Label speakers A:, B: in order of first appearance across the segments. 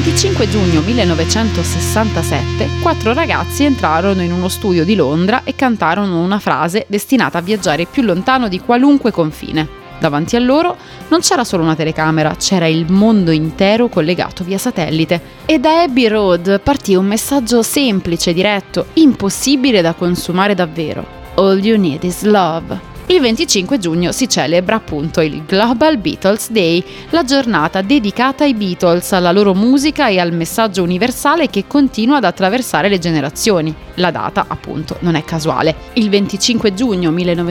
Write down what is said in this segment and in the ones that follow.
A: 25 giugno 1967, 4 ragazzi entrarono in uno studio di Londra e cantarono una frase destinata a viaggiare più lontano di qualunque confine. Davanti a loro non c'era solo una telecamera, c'era il mondo intero collegato via satellite. E da Abbey Road partì un messaggio semplice, diretto, impossibile da consumare davvero. All you need is love. Il 25 giugno si celebra appunto il Global Beatles Day, la giornata dedicata ai Beatles, alla loro musica e al messaggio universale che continua ad attraversare le generazioni. La data, appunto, non è casuale. Il 25 giugno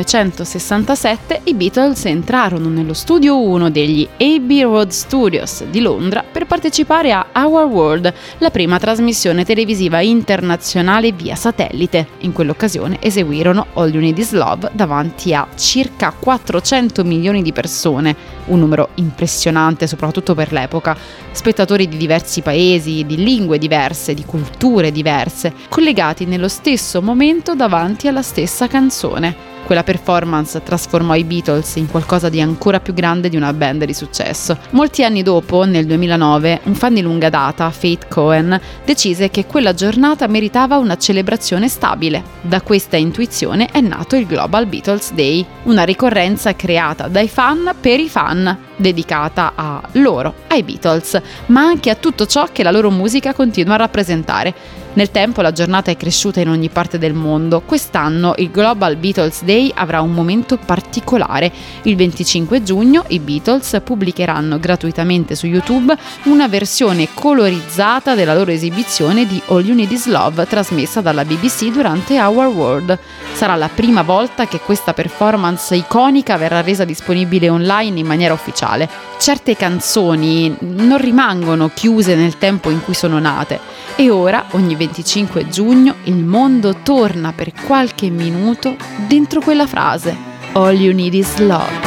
A: 1967 i Beatles entrarono nello studio 1 degli Abbey Road Studios di Londra per partecipare a Our World, la prima trasmissione televisiva internazionale via satellite. In quell'occasione eseguirono All You Need Is Love davanti a circa 400 milioni di persone, un numero impressionante soprattutto per l'epoca, spettatori di diversi paesi, di lingue diverse, di culture diverse, collegati nello stesso momento davanti alla stessa canzone. Quella performance trasformò i Beatles in qualcosa di ancora più grande di una band di successo. Molti anni dopo, nel 2009, un fan di lunga data, Faith Cohen, decise che quella giornata meritava una celebrazione stabile. Da questa intuizione è nato il Global Beatles Day, una ricorrenza creata dai fan per i fan, dedicata a loro, ai Beatles, ma anche a tutto ciò che la loro musica continua a rappresentare. Nel tempo la giornata è cresciuta in ogni parte del mondo. Quest'anno il Global Beatles Day avrà un momento particolare. Il 25 giugno i Beatles pubblicheranno gratuitamente su YouTube una versione colorizzata della loro esibizione di All You Need Is Love trasmessa dalla BBC durante Our World. Sarà la prima volta che questa performance iconica verrà resa disponibile online in maniera ufficiale. Certe canzoni non rimangono chiuse nel tempo in cui sono nate e ora, ogni 25 giugno, il mondo torna per qualche minuto dentro quella frase. All you need is love.